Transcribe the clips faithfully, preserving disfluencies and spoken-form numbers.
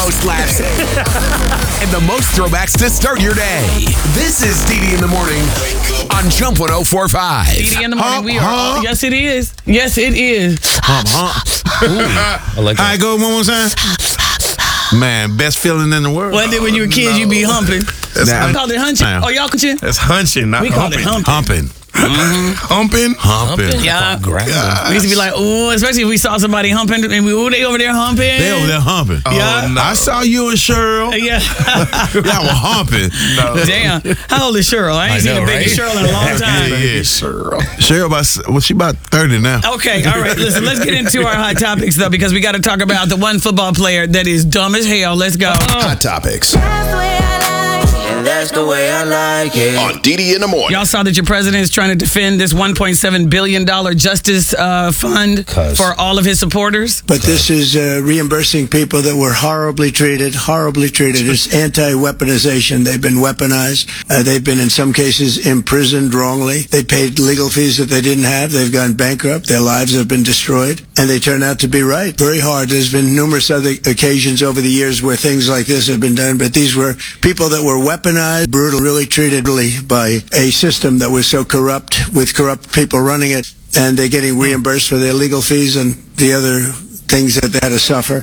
most laughs and the most throwbacks to start your day. This is D D in the Morning on Jump one oh four point five. D D in the Morning. Hump, we are. hump. Yes, it is. Yes, it is. Hump, hump. I like All that. right, go one more time. Man, best feeling in the world. What did when you were kids, you be humping? That's I hunch- called it hunching. Nah. Oh, y'all could you? That's hunching, not We call humping. it humping. Humping. Humping? Humping. Yeah. Ground. We used to be like, oh, especially if we saw somebody humping, and we, oh, they over there humping. They over there humping. Yeah. Oh, no. I saw you and Cheryl. Yeah. Y'all were humping. No. Damn. How old is Cheryl? I ain't I seen know, a baby right? Cheryl in a long time. Yeah, yeah. Cheryl. Cheryl, about, well, she about thirty now. Okay, all right. Listen, let's get into our hot topics, though, because we got to talk about the one football player that is dumb as hell. Let's go. Hot Topics That's the way I like it. on D D in the Morning. Y'all saw that your president is trying to defend this one point seven billion dollars justice uh, fund Cuz. for all of his supporters. But this is uh, reimbursing people that were horribly treated, horribly treated. It's anti-weaponization. They've been weaponized. Uh, they've been, in some cases, imprisoned wrongly. They paid legal fees that they didn't have. They've gone bankrupt. Their lives have been destroyed. And they turn out to be right. Very hard. There's been numerous other occasions over the years where things like this have been done, but these were people that were weaponized, brutal, really treated really by a system that was so corrupt, with corrupt people running it, and they're getting reimbursed for their legal fees and the other things that they had to suffer.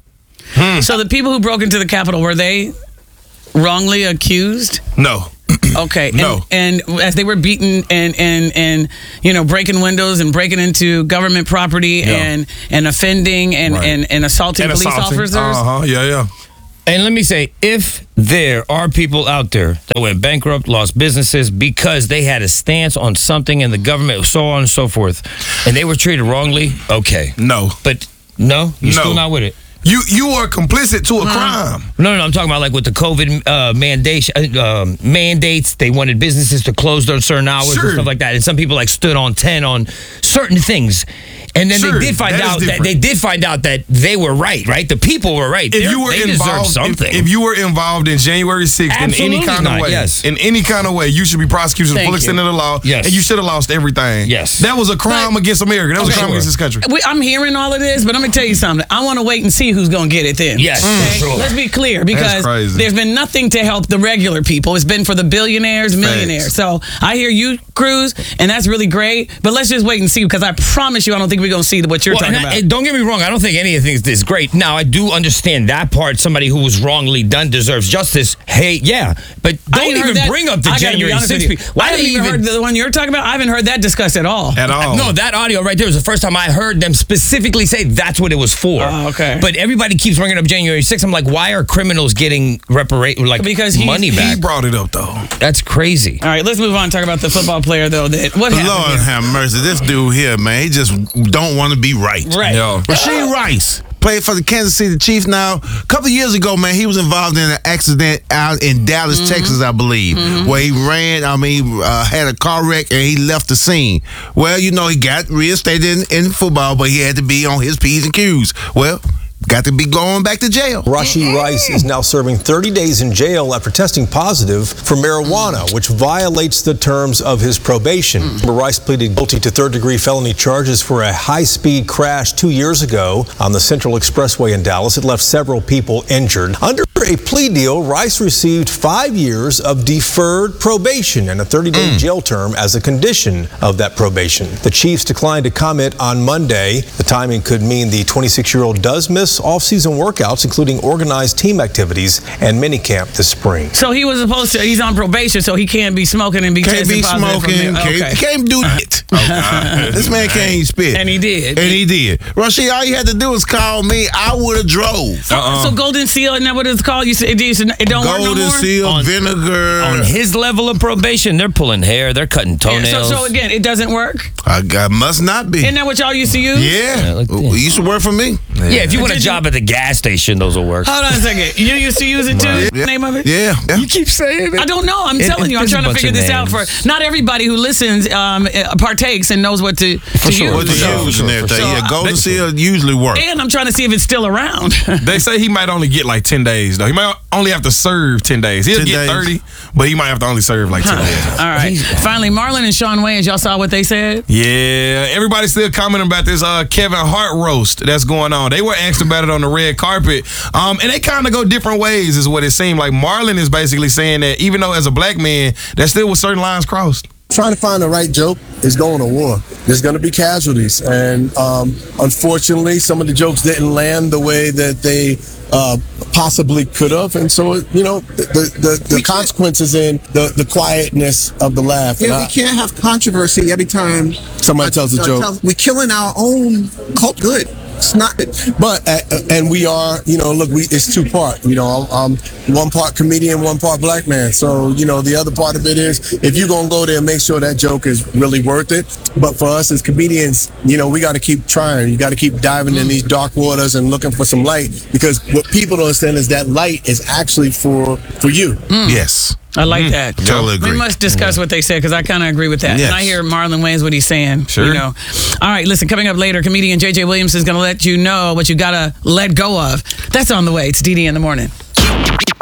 So the people who broke into the Capitol, were they wrongly accused? No. Okay. And, No. and as they were beaten and, and, and you know, breaking windows and breaking into government property and, and offending and, Right. and, and assaulting And police assaulting. officers. Uh-huh. Yeah, yeah. And let me say, if there are people out there that went bankrupt, lost businesses because they had a stance on something and the government, so on and so forth, and they were treated wrongly, okay. No. But no, you're No. still not with it. You you are complicit to a crime. No, no, no, I'm talking about like with the COVID uh, mandate, uh, um, mandates. They wanted businesses to close during certain hours Sure. and stuff like that. And some people like stood on ten on certain things. And then Sure, they did find that is out that different. they did find out that they were right, right? The people were right. If They're- you were they deserve involved, something. If, if you were involved in January sixth in any Absolutely kind not, of way, yes. in any kind of way, you should be prosecuted to the Thank full extent you. of the law. Yes. And you should have lost everything. Yes. That was a crime But- against America. That was Okay. a crime Sure. against this country. We, I'm hearing all of this, but I'm gonna tell you something. I want to wait and see who's gonna get it then. Yes, Okay? sure. Let's be clear, because crazy. there's been nothing to help the regular people. It's been for the billionaires, millionaires. So I hear you, Cruz, and that's really great. But let's just wait and see, because I promise you, I don't think we're gonna see what you're Well, talking and I- about. and don't get me wrong. I don't think any of things is great. Now, I do understand that part. Somebody who was wrongly done deserves justice. Hey, yeah. But I don't ain't heard even that. bring up the I gotta be January honest with sixth. you. people. Why I haven't they even heard the one you're talking about. I haven't heard that discussed at all. At all. No, that audio right there was the first time I heard them specifically say that's what it was for. Oh, okay. But everybody keeps bringing up January sixth. I'm like, why are criminals getting reparate like Because he's- money He back? brought it up, though. That's crazy. All right, let's move on and talk about the football player, though. That what happened Lord here? have mercy. This dude here, man, he just don't want to be right. Right. Yo. Rasheed Rice played for the Kansas City Chiefs now. A couple of years ago, man, he was involved in an accident out in Dallas, Mm-hmm. Texas, I believe, where he ran, I mean, uh, had a car wreck and he left the scene. Well, you know, he got reinstated in, in football, but he had to be on his P's and Q's. Well, got to be going back to jail. Rasheed Rice is now serving thirty days in jail after testing positive for marijuana, which violates the terms of his probation. Rice pleaded guilty to third-degree felony charges for a high-speed crash two years ago on the Central Expressway in Dallas. It left several people injured. Under a plea deal, Rice received five years of deferred probation and a thirty-day jail term as a condition of that probation. The Chiefs declined to comment on Monday. The timing could mean the twenty-six-year-old does miss off-season workouts, including organized team activities and minicamp this spring. So he was supposed to. He's on probation, so he can't be smoking and be Can't testing be positive from smoking. there. Can't, Okay. can't do it. This man can't even spit. And he did. And he did. Rasheed, all you had to do was call me. I would have drove. So Golden Seal, isn't that what it's called? You said it, it don't work no Golden more? seal, On- vinegar. On his level of probation, they're pulling hair, they're cutting Yeah, toenails. so, so again, it doesn't work? I, I must not be. Isn't that what y'all used to use? Yeah. Yeah, like that. It used to work for me. yeah, if you want a Did you- job at the gas station, those will work. Hold on a second. You used to use it too? Yeah. Name of it? Yeah. yeah. You keep saying I don't know. I'm It- telling it- you. I'm there's a trying to bunch figure of this out for names. not everybody who listens um, uh, partakes and knows what to, to sure. What use. you So- use and everything. So, yeah, uh, Golden they- Seal usually work. and I'm trying to see if it's still around. They say he might only get like ten days, though. He might only have to serve ten days. He'll ten get days. thirty, but he might have to only serve like ten days. All right. Finally, Marlon and Shawn Wayans, y'all saw what they said? Yeah, everybody's still commenting about this uh, Kevin Hart roast that's going on. They were asked about it on the red carpet, um, and they kind of go different ways, is what it seemed like. Marlon is basically saying that even though as a black man, that still was certain lines crossed. Trying to find the right joke is going to war. There's going to be casualties, and um, unfortunately, some of the jokes didn't land the way that they uh, possibly could have, and so you know the the, the consequences in the, the quietness of the laugh. Yeah, we can't have controversy every time somebody tells a joke. We're killing our own cult good. It's not. But uh, and we are, you know, look, we it's two part. You know, um, one part comedian, one part black man. So you know, the other part of it is if you're gonna go there, make sure that joke is really worth it. But for us as comedians, you know, we got to keep trying. You got to keep diving in these dark waters and looking for some light, because what people don't understand is that light is actually for for you. Yes. I like that. Totally agree. We must discuss what they said, because I kind of agree with that. Yes. And I hear Marlon Wayans what he's saying. Sure. You know. All right, listen, coming up later, comedian J J Williams is going to let you know what you got to let go of. That's on the way. It's D D in the morning.